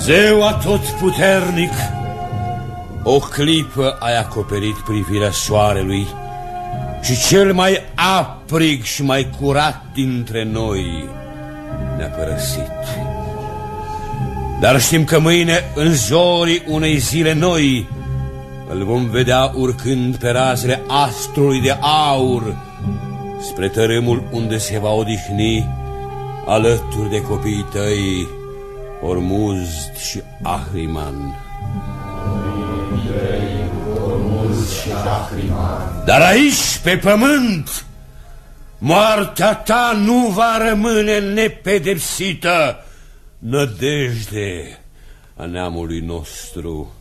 Zeu atotputernic, o clipă ai acoperit privirea soarelui și cel mai aprig și mai curat dintre noi ne-a părăsit. Dar știm că mâine, în zorii unei zile noi, îl vom vedea urcând pe razele astrului de aur spre tărâmul unde se va odihni alături de copiii tăi, Ormuzd și Ahriman. Dar aici, pe pământ, moartea ta nu va rămâne nepedepsită, nădejde a neamului nostru.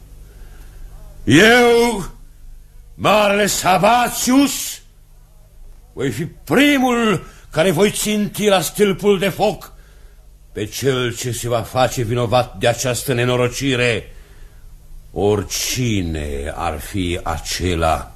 Eu, marele Sabatius, voi fi primul care voi ținti la stâlpul de foc pe cel ce se va face vinovat de această nenorocire, oricine ar fi acela.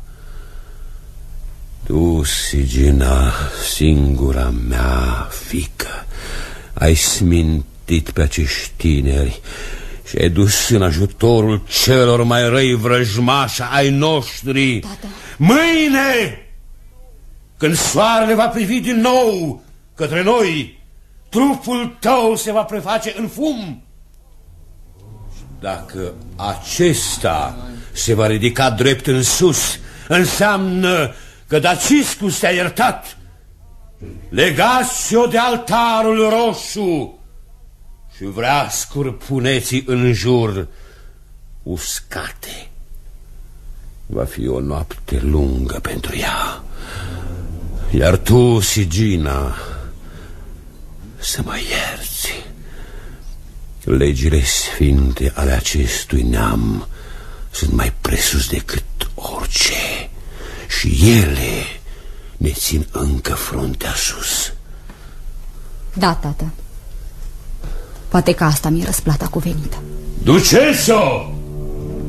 Tu, Sigina, singura mea fiică, ai smintit pe acești tineri și ai dus în ajutorul celor mai răi vrăjmași ai noștri. Tată. Mâine, când soarele va privi din nou către noi, trupul tău se va preface în fum. Și dacă acesta se va ridica drept în sus, înseamnă că Daciscus te-a iertat. Legați-o de altarul roșu și vreascuri puneți în jur uscate. Va fi o noapte lungă pentru ea. Iar tu, Sigina, să mă ierți. Legile sfinte ale acestui neam sunt mai presus decât orice și ele ne țin încă fruntea sus. Da, tată. Poate că asta mi-e răsplata cuvenită. Duceți-o!